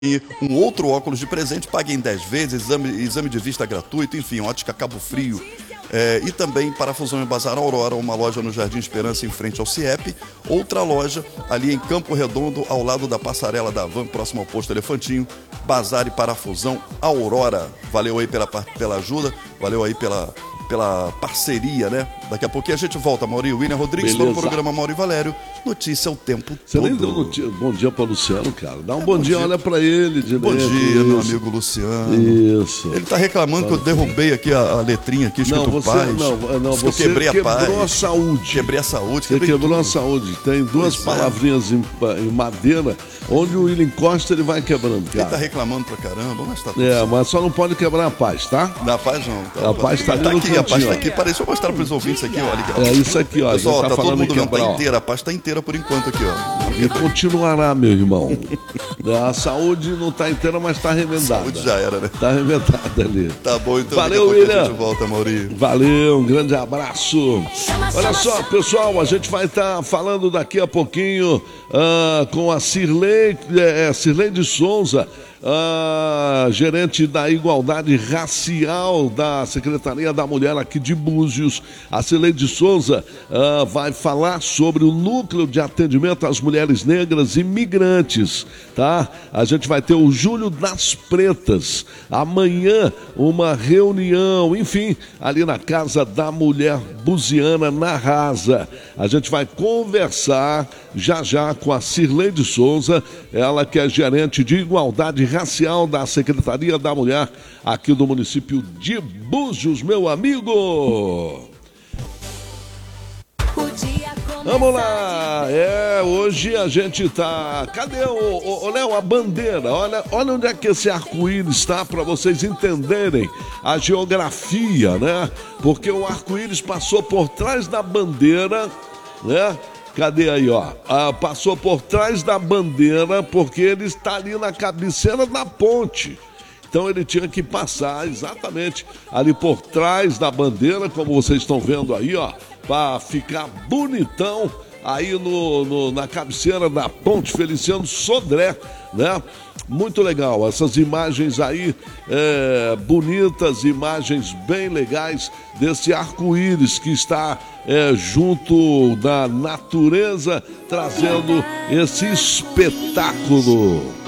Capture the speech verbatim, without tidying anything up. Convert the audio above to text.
E um outro óculos de presente, pague em dez vezes, exame, exame de vista gratuito, enfim, ótica Cabo Frio. É, e também Parafusão e Bazar Aurora, uma loja no Jardim Esperança em frente ao CIEP, outra loja ali em Campo Redondo, ao lado da passarela da Van, próximo ao posto Elefantinho, Bazar e Parafusão Aurora. Valeu aí pela, pela ajuda, valeu aí pela, pela parceria, né? Daqui a pouquinho a gente volta, Mauri William Rodrigues, no programa Mauri Valério, notícia o tempo Você todo. nem deu notícia. Bom dia para o Luciano, cara. Dá um é, bom, bom dia, dia, olha para ele. De bom dia, isso. Meu amigo Luciano. Isso. Ele tá reclamando que eu derrubei aqui a, a letrinha aqui, escrito não, você, paz. Não, não, você eu quebrei a paz. quebrou a saúde. Quebrei a saúde. Você quebrou tudo. a saúde. Tem duas pois palavrinhas é. em, em madeira, onde o William encosta, ele vai quebrando, cara. Ele tá reclamando pra caramba, mas tá tudo É, certo. mas só não pode quebrar a paz, tá? Na paz não. Tá, a paz tá ali tá no aqui, cantinho, a paz tá ó. aqui. Peraí, deixa eu mostrar pros ouvintes aqui, olha aqui. Ó. É isso aqui, ó. Pessoal, tá, tá todo mundo vendo, quebrar, tá inteira, a paz tá inteira por enquanto aqui, ó. E continuará, meu irmão. A saúde não tá inteira, mas tá remendada. A saúde já era, né? Tá remendada ali. Tá bom, então. Valeu, William. A gente volta, Maurício. Valeu, um grande abraço. Olha só, pessoal, a gente vai estar tá falando daqui a pouquinho uh, com a Cirlei, é, Cirlei de Souza, Uh, gerente da Igualdade Racial da Secretaria da Mulher aqui de Búzios. A Cileide Souza uh, vai falar sobre o núcleo de atendimento às mulheres negras e migrantes, tá? A gente vai ter o Júlio das Pretas, amanhã uma reunião, enfim, ali na Casa da Mulher Buziana, na Rasa. A gente vai conversar já já com a Cileide Souza, ela que é gerente de Igualdade Racial da Secretaria da Mulher aqui do município de Búzios, meu amigo. Vamos lá, é, hoje a gente tá, cadê o, o, o Léo, a bandeira, olha, olha onde é que esse arco-íris está para vocês entenderem a geografia, né, porque o arco-íris passou por trás da bandeira, né. Cadê aí, ó? Ah, passou por trás da bandeira porque ele está ali na cabeceira da ponte. Então ele tinha que passar exatamente ali por trás da bandeira, como vocês estão vendo aí, ó, para ficar bonitão aí no, no, na cabeceira da ponte Feliciano Sodré, né? Muito legal, essas imagens aí, é, bonitas, imagens bem legais desse arco-íris que está é, junto da natureza, trazendo esse espetáculo.